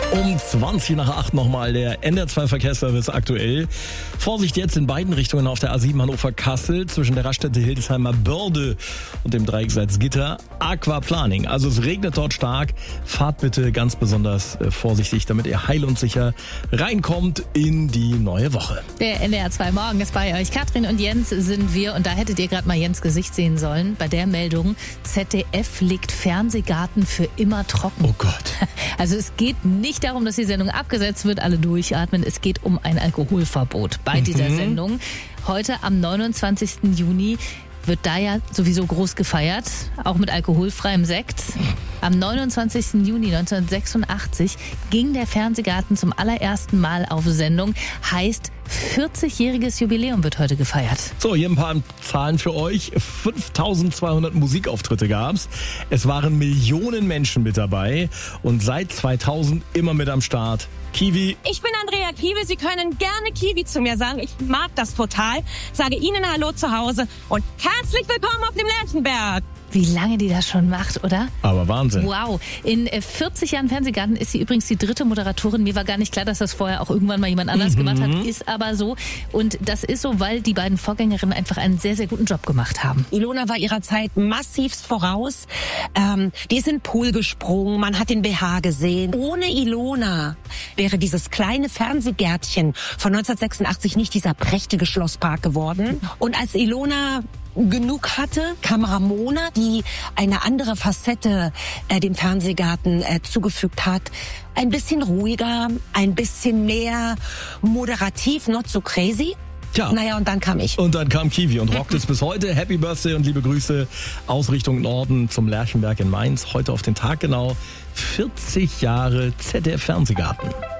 Um 20:08 nochmal der NDR2-Verkehrsservice aktuell. Vorsicht jetzt in beiden Richtungen auf der A7 Hannover-Kassel zwischen der Raststätte Hildesheimer Börde und dem Dreieck Salzgitter. Aquaplaning, also es regnet dort stark. Fahrt bitte ganz besonders vorsichtig, damit ihr heil und sicher reinkommt in die neue Woche. Der NDR2 Morgen ist bei euch. Katrin und Jens sind wir und da hättet ihr gerade mal Jens Gesicht sehen sollen bei der Meldung, ZDF legt Fernsehgarten für immer trocken. Oh Gott. Also es geht nicht darum, dass die Sendung abgesetzt wird, alle durchatmen. Es geht um ein Alkoholverbot bei dieser Sendung. Heute am 29. Juni wird da ja sowieso groß gefeiert, auch mit alkoholfreiem Sekt. Am 29. Juni 1986 ging der Fernsehgarten zum allerersten Mal auf Sendung. Heißt, 40-jähriges Jubiläum wird heute gefeiert. So, hier ein paar Zahlen für euch. 5200 Musikauftritte gab's. Es waren Millionen Menschen mit dabei und seit 2000 immer mit am Start. Kiwi. Ich bin Andrea Kiwi. Sie können gerne Kiwi zu mir sagen. Ich mag das total. Sage Ihnen Hallo zu Hause und herzlich willkommen auf dem Lerchenberg. Wie lange die das schon macht, oder? Aber Wahnsinn. Wow. In 40 Jahren Fernsehgarten ist sie übrigens die dritte Moderatorin. Mir war gar nicht klar, dass das vorher auch irgendwann mal jemand anders gemacht hat. Ist aber so. Und das ist so, weil die beiden Vorgängerinnen einfach einen sehr, sehr guten Job gemacht haben. Ilona war ihrer Zeit massivst voraus. Die ist in den Pool gesprungen. Man hat den BH gesehen. Ohne Ilona wäre dieses kleine Fernsehgärtchen von 1986 nicht dieser prächtige Schlosspark geworden. Und als Ilona genug hatte, kam Ramona, die eine andere Facette dem Fernsehgarten zugefügt hat. Ein bisschen ruhiger, ein bisschen mehr moderativ, not so crazy. Tja. Naja, und dann kam ich. Und dann kam Kiwi und rockt es bis heute. Happy Birthday und liebe Grüße aus Richtung Norden zum Lerchenberg in Mainz. Heute auf den Tag genau 40 Jahre ZDF Fernsehgarten.